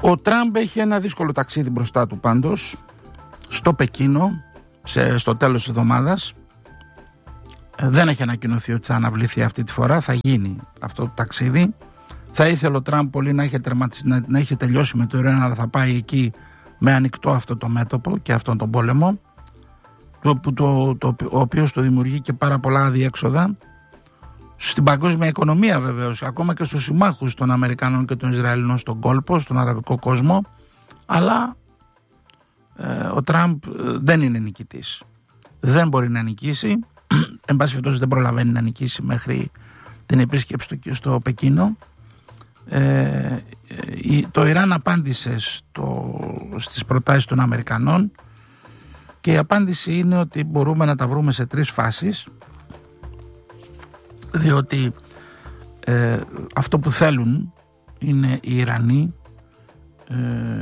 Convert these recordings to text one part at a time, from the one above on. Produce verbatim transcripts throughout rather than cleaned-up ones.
Ο Τραμπ έχει ένα δύσκολο ταξίδι μπροστά του πάντως, στο Πεκίνο, σε, στο τέλος της εβδομάδας. Ε, δεν έχει ανακοινωθεί ότι θα αναβληθεί αυτή τη φορά, θα γίνει αυτό το ταξίδι. Θα ήθελε ο Τραμπ πολύ να έχει, τερματισ... να, να έχει τελειώσει με το Ιράν, αλλά θα πάει εκεί με ανοιχτό αυτό το μέτωπο και αυτόν τον πόλεμο, το, το, το, το, ο οποίος το δημιουργεί και πάρα πολλά αδιέξοδα στην παγκόσμια οικονομία, βεβαίως, ακόμα και στους συμμάχους των Αμερικανών και των Ισραηλινών στον κόλπο, στον αραβικό κόσμο, αλλά ε, ο Τραμπ ε, δεν είναι νικητής. Δεν μπορεί να νικήσει, εν πάση περιπτώσει δεν προλαβαίνει να νικήσει μέχρι την επίσκεψη στο, στο Πεκίνο. Ε, το Ιράν απάντησε στο, στις προτάσεις των Αμερικανών και η απάντηση είναι ότι μπορούμε να τα βρούμε σε τρεις φάσεις, διότι ε, αυτό που θέλουν είναι οι Ιρανοί ε,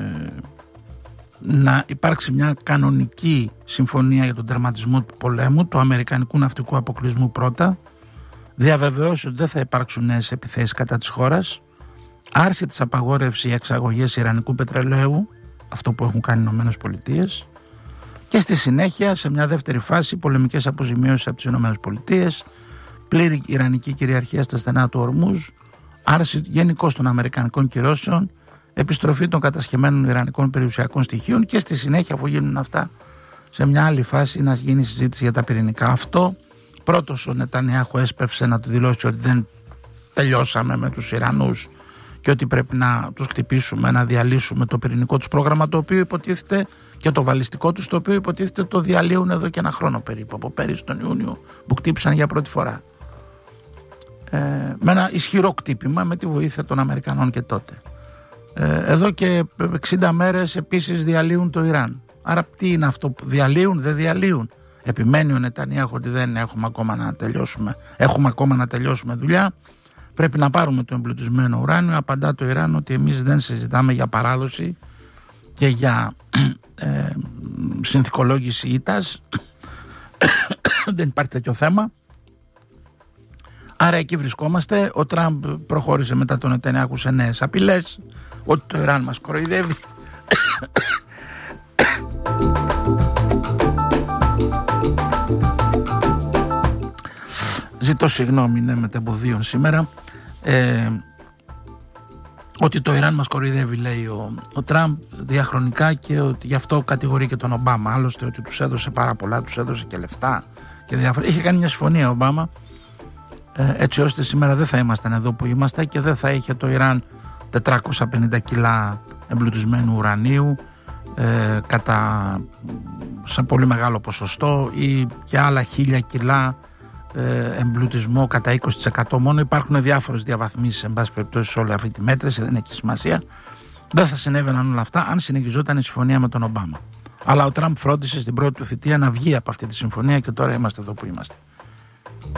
να υπάρξει μια κανονική συμφωνία για τον τερματισμό του πολέμου, του αμερικανικού ναυτικού αποκλεισμού πρώτα, διαβεβαιώσει ότι δεν θα υπάρξουν νέες επιθέσεις κατά της χώρας, άρση της απαγόρευση εξαγωγές ιρανικού πετρελαίου, αυτό που έχουν κάνει οι Ηνωμένες Πολιτείες, και στη συνέχεια σε μια δεύτερη φάση πολεμικές αποζημιώσεις από τις Ηνωμένες Πολιτείες, πλήρη ιρανική κυριαρχία στα στενά του Ορμούζ, άρση γενικώς των αμερικανικών κυρώσεων, επιστροφή των κατασχεμένων ιρανικών περιουσιακών στοιχείων και στη συνέχεια, αφού γίνουν αυτά, σε μια άλλη φάση να γίνει συζήτηση για τα πυρηνικά. Αυτό πρώτος ο Νετανιάχου έσπευσε να του δηλώσει ότι δεν τελειώσαμε με τους Ιρανούς και ότι πρέπει να τους χτυπήσουμε, να διαλύσουμε το πυρηνικό τους πρόγραμμα, το οποίο υποτίθεται, και το βαλιστικό τους, το οποίο υποτίθεται το διαλύουν εδώ και ένα χρόνο περίπου, από πέρυσι τον Ιούνιο που χτύπησαν για πρώτη φορά. Ε, με ένα ισχυρό κτύπημα με τη βοήθεια των Αμερικανών και τότε. Ε, εδώ και εξήντα μέρες επίσης διαλύουν το Ιράν. Άρα τι είναι αυτό που διαλύουν, δεν διαλύουν? Επιμένει ο Νετανιάχου ότι δεν έχουμε ακόμα να τελειώσουμε, έχουμε ακόμα να τελειώσουμε δουλειά. Πρέπει να πάρουμε το εμπλουτισμένο ουράνιο. Απαντά το Ιράν ότι εμείς δεν συζητάμε για παράδοση και για ε, συνθηκολόγηση ήττας. Δεν υπάρχει τέτοιο θέμα. Άρα εκεί βρισκόμαστε. Ο Τραμπ προχώρησε μετά τον Νετανιάχου σε νέες απειλές ότι το Ιράν μας κοροϊδεύει. Ζητώ συγγνώμη, ναι, μετεμποδίων σήμερα. Ε, ότι το Ιράν μας κοροϊδεύει, λέει ο, ο Τραμπ διαχρονικά, και ότι γι' αυτό κατηγορεί και τον Ομπάμα. Άλλωστε ότι τους έδωσε πάρα πολλά, τους έδωσε και λεφτά και διάφορα. Είχε κάνει μια συμφωνία ο Ομπάμα, ε, έτσι ώστε σήμερα δεν θα ήμασταν εδώ που είμαστε και δεν θα είχε το Ιράν τετρακόσια πενήντα κιλά εμπλουτισμένου ουρανίου ε, κατά, σε πολύ μεγάλο ποσοστό, ή και άλλα χίλια κιλά εμπλουτισμό κατά είκοσι τοις εκατό μόνο. Υπάρχουν διάφορες διαβαθμίσεις εν πάση περιπτώσει σε όλη αυτή τη μέτρηση, δεν έχει σημασία. Δεν θα συνέβαιναν όλα αυτά αν συνεχιζόταν η συμφωνία με τον Ομπάμα. Αλλά ο Τραμπ φρόντισε στην πρώτη του θητεία να βγει από αυτή τη συμφωνία και τώρα είμαστε εδώ που είμαστε.